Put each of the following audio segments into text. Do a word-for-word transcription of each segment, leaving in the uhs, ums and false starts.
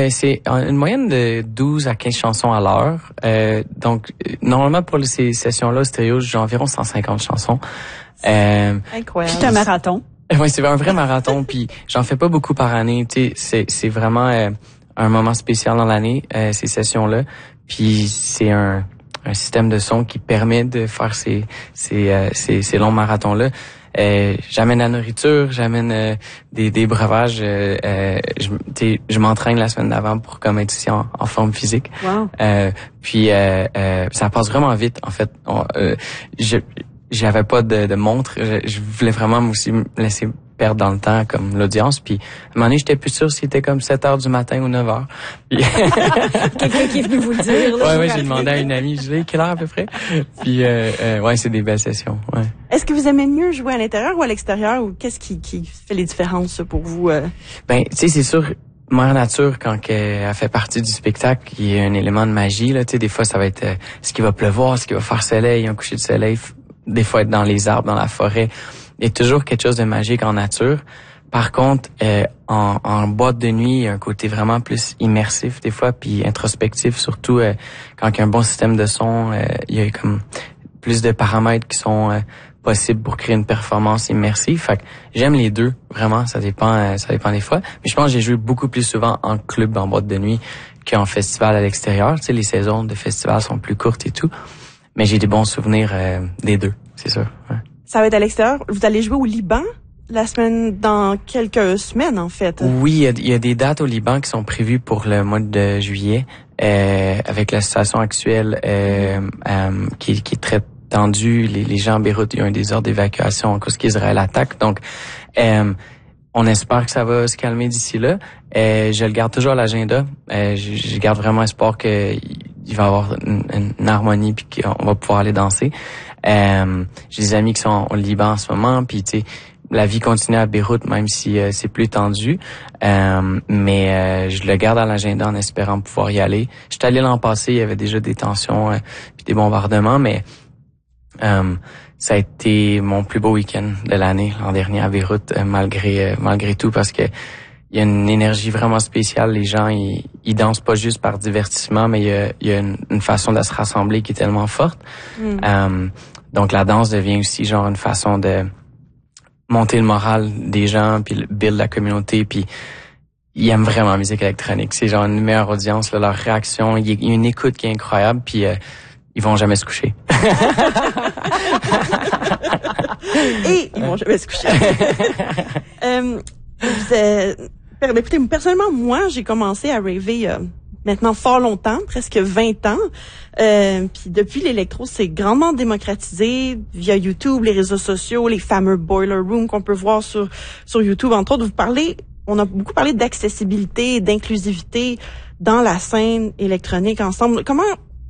Euh, c'est une moyenne de douze à quinze chansons à l'heure. Euh, donc, normalement, pour ces sessions-là, stéréo, j'ai environ cent cinquante chansons. Euh, Incroyable. C'est un marathon. Oui, c'est un vrai marathon. Puis, j'en fais pas beaucoup par année. Tu sais, c'est, c'est vraiment euh, un moment spécial dans l'année, euh, ces sessions-là. Puis, c'est un, un système de son qui permet de faire ces, ces, euh, ces, ces longs marathons-là. Euh, j'amène la nourriture, j'amène euh, des, des breuvages. Euh, euh, je, je m'entraîne la semaine d'avant pour comme être aussi en, en forme physique. Wow. Euh, puis euh, euh, ça passe vraiment vite. En fait, on, euh, je j'avais pas de, de montre. Je, je voulais vraiment aussi me laisser perdre dans le temps comme l'audience. Puis à un moment donné, j'étais plus sûr si c'était comme sept heures du matin ou neuf heures. Quelqu'un qui est venu vous le dire. Là, ouais, ouais, j'ai demandé à une amie, je dis quelle heure à peu près. Puis euh, euh, ouais, c'est des belles sessions. Ouais. Est-ce que vous aimez mieux jouer à l'intérieur ou à l'extérieur, ou qu'est-ce qui, qui fait les différences pour vous? Euh? Ben, tu sais, c'est sûr. Mère Nature, quand elle fait partie du spectacle, il y a un élément de magie. Là, tu sais, des fois, ça va être euh, ce qu'il va pleuvoir, ce qu'il va faire soleil, un coucher de soleil. Des fois, être dans les arbres, dans la forêt. Il y a toujours quelque chose de magique en nature. Par contre, euh, en, en boîte de nuit, il y a un côté vraiment plus immersif des fois, puis introspectif, surtout euh, quand il y a un bon système de son. Euh, il y a comme plus de paramètres qui sont euh, possibles pour créer une performance immersive. Fait que j'aime les deux, vraiment. Ça dépend, euh, ça dépend des fois. Mais je pense que j'ai joué beaucoup plus souvent en club, en boîte de nuit, qu'en festival à l'extérieur. Tu sais, les saisons de festival sont plus courtes et tout. Mais j'ai des bons souvenirs euh, des deux, c'est sûr. Ouais. Ça va être à l'extérieur. Vous allez jouer au Liban la semaine, dans quelques semaines, en fait. Oui, il y a, il y a des dates au Liban qui sont prévues pour le mois de juillet, euh, avec la situation actuelle euh, euh, qui, qui est très tendue. Les, les gens en Beyrouth, il y a un des ordres d'évacuation en cause qu'Israël attaque. Donc, euh, on espère que ça va se calmer d'ici là. Euh, je le garde toujours à l'agenda. Euh, je, je garde vraiment espoir que il va y avoir une, une harmonie puis qu'on va pouvoir aller danser. Euh, j'ai des amis qui sont au Liban en ce moment, puis tu sais, la vie continue à Beyrouth même si euh, c'est plus tendu. Euh, mais euh, je le garde à l'agenda en espérant pouvoir y aller. J'étais allé l'an passé, il y avait déjà des tensions euh, puis des bombardements, mais euh, ça a été mon plus beau week-end de l'année l'an dernier à Beyrouth, euh, malgré euh, malgré tout, parce que il y a une énergie vraiment spéciale. Les gens, ils, ils dansent pas juste par divertissement, mais il y a, il y a une, une façon de se rassembler qui est tellement forte. Mm. Euh, donc, la danse devient aussi genre une façon de monter le moral des gens, puis build la communauté, puis ils aiment vraiment la musique électronique. C'est genre une meilleure audience, là, leur réaction. Il y a une écoute qui est incroyable, puis euh, ils vont jamais se coucher. Et ils vont jamais se coucher. euh, vous êtes... Écoutez, personnellement, moi, j'ai commencé à raver euh, maintenant fort longtemps, presque vingt ans. Euh, puis depuis, l'électro s'est grandement démocratisé via YouTube, les réseaux sociaux, les fameux boiler rooms qu'on peut voir sur sur YouTube, entre autres. Vous parlez, on a beaucoup parlé d'accessibilité, d'inclusivité dans la scène électronique ensemble. Comment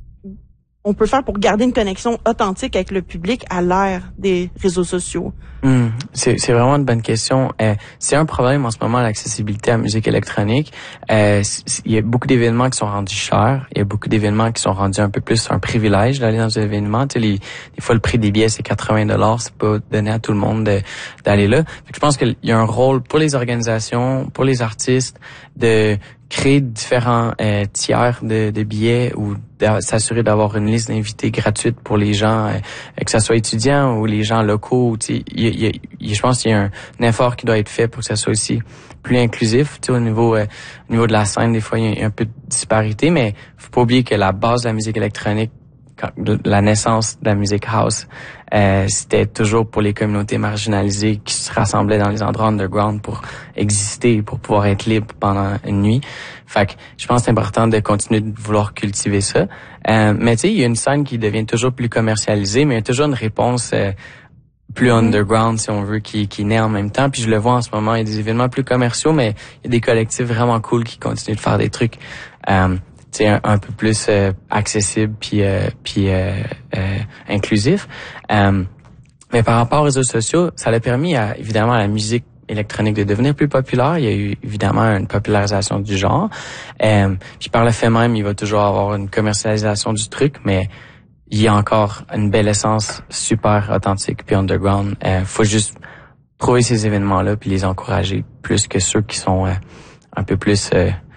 on peut faire pour garder une connexion authentique avec le public à l'ère des réseaux sociaux? Mmh, c'est, c'est vraiment une bonne question. Euh, c'est un problème en ce moment, l'accessibilité à la musique électronique. Euh, il y a beaucoup d'événements qui sont rendus chers. Il y a beaucoup d'événements qui sont rendus un peu plus un privilège d'aller dans un événement. Tu sais, les, des fois, le prix des billets, c'est quatre-vingts dollars. C'est pas donné à tout le monde de, d'aller là. Je pense qu'il y a un rôle pour les organisations, pour les artistes, de créer différents euh, tiers de, de billets ou de s'assurer d'avoir une liste d'invités gratuite pour les gens, euh, que ce soit étudiants ou les gens locaux. Tu sais, il y a, il y a, je pense qu'il y a un, un effort qui doit être fait pour que ça soit aussi plus inclusif. Tu sais, au niveau euh, au niveau de la scène, des fois il y a un peu de disparité, mais faut pas oublier que la base de la musique électronique, quand, la naissance de la musique house, euh, c'était toujours pour les communautés marginalisées qui se rassemblaient dans les endroits underground pour exister, pour pouvoir être libre pendant une nuit. Fait que je pense que c'est important de continuer de vouloir cultiver ça. Euh, mais tu sais, il y a une scène qui devient toujours plus commercialisée, mais il y a toujours une réponse euh, plus underground, si on veut, qui, qui naît en même temps. Puis je le vois en ce moment, il y a des événements plus commerciaux, mais il y a des collectifs vraiment cool qui continuent de faire des trucs euh, tu sais, un, un peu plus euh, accessibles puis, euh, puis euh, euh, inclusifs. Euh, mais par rapport aux réseaux sociaux, ça a permis à, évidemment à la musique électronique de devenir plus populaire. Il y a eu évidemment une popularisation du genre. Euh, puis par le fait même, il va toujours avoir une commercialisation du truc, mais il y a encore une belle essence super authentique puis underground. Euh, faut juste trouver ces événements-là puis les encourager plus que ceux qui sont euh, un peu plus euh,